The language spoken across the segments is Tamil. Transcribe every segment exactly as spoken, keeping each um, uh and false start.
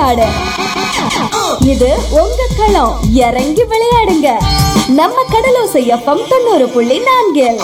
விளையாடு. இது உங்க களம். இறங்கி விளையாடுங்க. நம்ம கடலோசை எஃப்எம் தொண்ணூறு புள்ளி நான்கில்.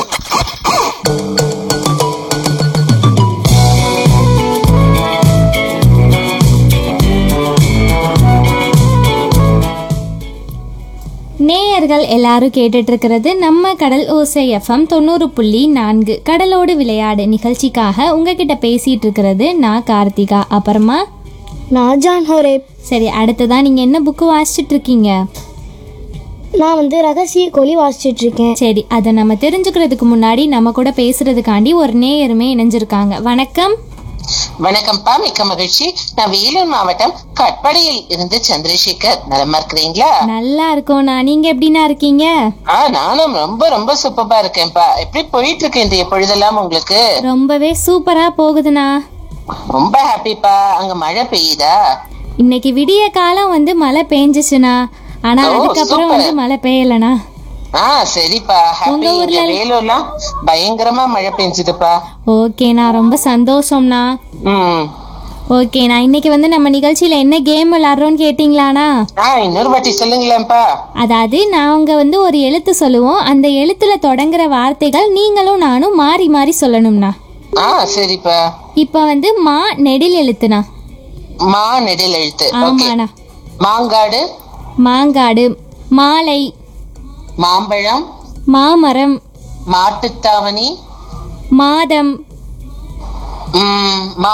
நேயர்கள் எல்லாரும் கேட்டுட்டு இருக்கிறது நம்ம கடல் ஓசை எஃப்எம் தொண்ணூறு புள்ளி நான்கு கடலோடு விளையாடு நிகழ்ச்சிக்காக உங்ககிட்ட பேசிட்டு இருக்கிறது நான் கார்த்திகா. அப்புறமா நான் ஜான் ஹோரே. சரி, அடுத்ததான் நீங்க என்ன புக்கு வாசிச்சுட்டு இருக்கீங்க? நான் வந்து ரகசிய கோழி வாசிச்சுட்டு இருக்கேன். சரி, அதை நம்ம தெரிஞ்சுக்கிறதுக்கு முன்னாடி நம்ம கூட பேசுறதுக்காண்டி ஒரு நேயருமே இணைஞ்சிருக்காங்க. வணக்கம். வணக்கம்ப்பா, மிக்க மகிழ்ச்சி. நான் வேலூர் மாவட்டம் கட்படியில் இருந்து சந்திரசேகர். நலமா இருக்கிறீங்களா? நல்லா இருக்கோண்ணா, நீங்க எப்படின்னா இருக்கீங்க? ஆ, நானும் ரொம்ப ரொம்ப சூப்பரா இருக்கேன்ப்பா. எப்படி போயிட்டு இருக்கு இந்த பொழுதெல்லாம் உங்களுக்கு? ரொம்பவே சூப்பரா போகுதுண்ணா. ரொம்ப ஹாப்பிப்பா. அங்க மழை பெய்யுதா? இன்னைக்கு விடிய காலம் வந்து மழை பெஞ்சிச்சுண்ணா. ஆனா அதுக்கப்புறம் வந்து மழை பெய்யலண்ணா. ஆ, சரிப்பா. ஹாப்பி. வேலூர்லாம் பயங்கரமா மழை பெஞ்சுதுப்பா. ஓகேண்ணா, ரொம்ப சந்தோஷம்ண்ணா. ம் ஓகேண்ணா, இன்னைக்கு வந்து நம்ம நிகழ்ச்சியில என்ன கேம் விளையாடுறோம்னு கேட்டீங்களாண்ணா? ஆ, இன்னொரு வாட்டி சொல்லுங்களேன்ப்பா. அதாவது நாங்க வந்து ஒரு எழுத்து சொல்லுவோம். அந்த எழுத்துல தொடங்குற வார்த்தைகள் நீங்களும் நானும் மாறி மாறி சொல்லணும்ண்ணா. ஆ, சரிப்பா. இப்ப வந்து மா நெடில் எழுத்துண்ணா. மா நெடில் எழுத்து. ஆமாண்ணா. மாங்காடு. மாங்காடு. மாலை. மாம்பழம். மாமரம். மாட்டுத்தாவணி. மாதம். ம், மா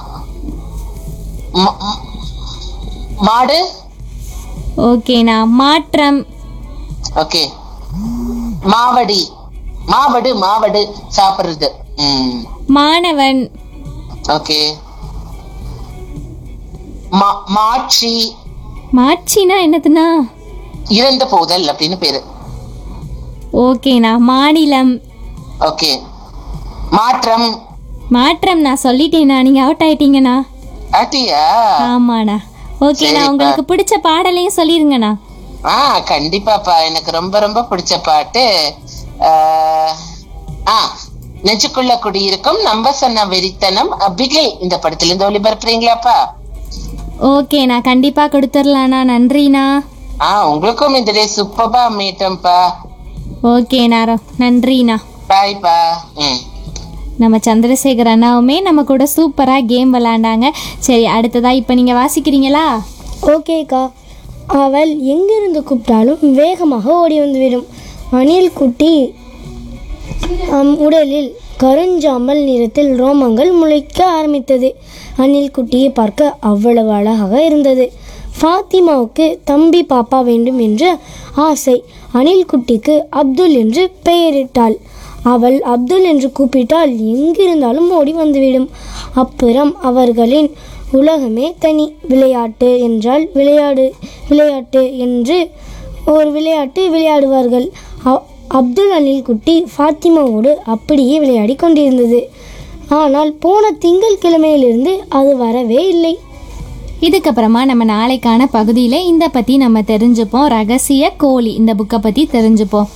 ம- ம- மாடு. ஓகேண்ணா. மாற்றம். ஓகே. மாவடி. மாவடு. மாவடு சாப்பிடுறது. ம், மாணவன். ஓகே. மா- மாட்சி. மாட்சினா என்னதுண்ணா? இறந்து போதல் அப்படின்னு பேரு. ஓகேண்ணா. மாநிலம். ஓகே. மாற்றம். மாற்றம் நான் சொல்லிட்டேண்ணா, நீங்க அவுட் ஆயிட்டீங்கண்ணா. ஆட்டியா? ஆமாண்ணா. ஓகேண்ணா, சரிப்பா. உங்களுக்கு பிடிச்ச பாடலையும் சொல்லிருங்கண்ணா. ஆ, கண்டிப்பாப்பா. எனக்கு ரொம்ப ரொம்ப பிடிச்ச பாட்டு ஆ, ஆ, நெஞ்சுக்குள்ள குடியிருக்கும் நம்ப சொன்ன வெறித்தனம் அபிகை இந்த படத்துல இருந்து ஒளிபரப்புறீங்களாப்பா? ஓகேண்ணா, கண்டிப்பா கொடுத்துடலாண்ணா. நன்றிண்ணா. ஆ, உங்களுக்கும் இந்த டே சூப்பரா மீட்டம்ப்பா. ஓகேண்ணா, ரொ- நன்றிண்ணா. பாய்ப்பா. ம் நம்ம சந்திரசேகர் அண்ணாவுமே நம்ம கூட சூப்பராக கேம் விளாண்டாங்க. சரி, அடுத்ததா இப்போ நீங்கள் வாசிக்கிறீங்களா? ஓகேக்கா. அவள் எங்கிருந்து கூப்பிட்டாலும் வேகமாக ஓடி வந்துவிடும். அணில் குட்டி அம், உடலில் கருஞ்சாம்பல் நிறத்தில் ரோமங்கள் முளைக்க ஆரம்பித்தது. அணில் குட்டியை பார்க்க அவ்வளவு அழகாக இருந்தது. ஃபாத்திமாவுக்கு தம்பி பாப்பா வேண்டும் என்ற ஆசை. அணில் குட்டிக்கு அப்துல் என்று பெயரிட்டாள். அவள் அப்துல் என்று கூப்பிட்டால் எங்கிருந்தாலும் ஓடி வந்துவிடும். அப்புறம் அவர்களின் உலகமே தனி. விளையாட்டு என்றால் விளையாடு விளையாட்டு என்று ஒரு விளையாட்டு விளையாடுவார்கள். அப்துல் அணில் குட்டி ஃபாத்திமாவோடு அப்படியே விளையாடி கொண்டிருந்தது. ஆனால் போன திங்கள் கிழமையிலிருந்து அது வரவே இல்லை. இதுக்கப்புறமா நம்ம நாளைக்கான பகுதியில் இந்த பற்றி நம்ம தெரிஞ்சுப்போம். ரகசிய கோழி இந்த புக்கை பற்றி தெரிஞ்சுப்போம்.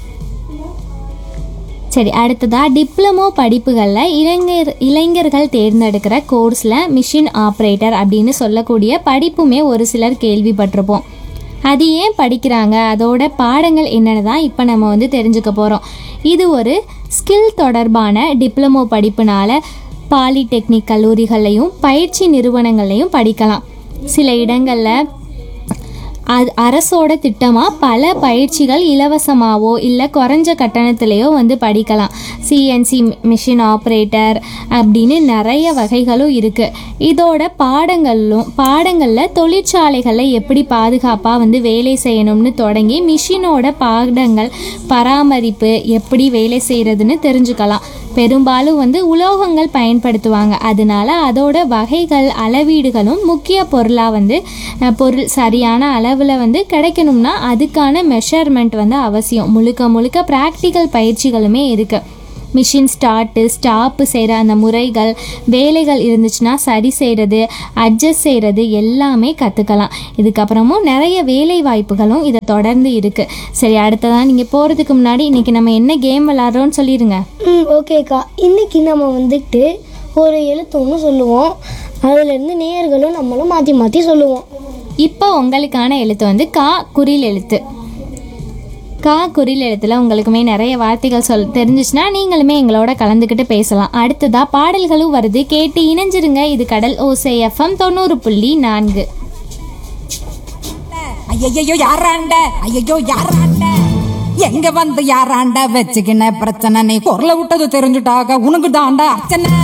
சரி, அடுத்ததா டிப்ளமோ படிப்புகளில் இளைஞர் இளைஞர்கள் தேர்ந்தெடுக்கிற கோர்ஸில் மிஷின் ஆப்ரேட்டர் அப்படின்னு சொல்லக்கூடிய படிப்புமே ஒரு சிலர் கேள்விப்பட்டிருப்போம். அது ஏன் படிக்கிறாங்க, அதோட பாடங்கள் என்னென்னு தான் இப்போ நம்ம வந்து தெரிஞ்சுக்க போகிறோம். இது ஒரு ஸ்கில் தொடர்பான டிப்ளமோ படிப்புனால பாலிடெக்னிக் கல்லூரிகள்லையும் பயிற்சி நிறுவனங்கள்லையும் படிக்கலாம். சில இடங்களில் அது அரசோட திட்டமாக பல பயிற்சிகள் இலவசமாகவோ இல்லை குறைஞ்ச கட்டணத்திலேயோ வந்து படிக்கலாம். சிஎன்சி மிஷின் ஆப்ரேட்டர் அப்படின்னு நிறைய வகைகளும் இருக்குது. இதோட பாடங்களும் பாடங்களில் தொழிற்சாலைகளில் எப்படி பாதுகாப்பாக வந்து வேலை செய்யணும்னு தொடங்கி மிஷினோட பாடங்கள் பராமரிப்பு எப்படி வேலை செய்கிறதுன்னு தெரிஞ்சுக்கலாம். பெரும்பாலும் வந்து உலோகங்கள் பயன்படுத்துவாங்க. அதனால அதோட வகைகள் அளவீடுகளும் முக்கிய பொருளாக வந்து பொருள் சரியான அளவில் வந்து கிடைக்கணும்னா அதுக்கான மெஷர்மெண்ட் வந்து அவசியம். முழுக்க முழுக்க ப்ராக்டிக்கல் பயிற்சிகளுமே இருக்குது. மிஷின் ஸ்டார்ட்டு ஸ்டாப்பு செய்கிற அந்த முறைகள், வேலைகள் இருந்துச்சுன்னா சரி செய்கிறது, அட்ஜஸ்ட் செய்கிறது எல்லாமே கற்றுக்கலாம். இதுக்கப்புறமும் நிறைய வேலை வாய்ப்புகளும் இதை தொடர்ந்து இருக்குது. சரி, அடுத்ததான் நீங்கள் போகிறதுக்கு முன்னாடி இன்றைக்கி நம்ம என்ன கேம் விளாட்றோன்னு சொல்லிடுங்க. ம் ஓகேக்கா. இன்றைக்கி நம்ம வந்துட்டு ஒரு எழுத்து ஒன்று சொல்லுவோம். அதுலேருந்து நேயர்களும் நம்மளும் மாற்றி மாற்றி சொல்லுவோம். இப்போ உங்களுக்கான எழுத்து வந்து கா குறில் எழுத்து. கா குறில் எழுத்துல உங்களுக்குமே நிறைய வார்த்தைகள் சொல் தெரிஞ்சிச்சுன்னா நீங்களுமே எங்களோட கலந்துக்கிட்டு பேசலாம். அடுத்ததா பாடல்களும் வருது, கேட்டு இணைஞ்சிருங்க. இது கடல் ஓசை எஃப்எம் தொண்ணூறு புள்ளி நான்கு. ஐயோ யாராண்ட ஐயோ யாராண்ட எங்க வந்து யாராண்ட வச்சுக்கின பிரச்சனை, நீ குரலை விட்டது தெரிஞ்சுட்டாக உனக்கு தாண்டா அர்ச்சனை.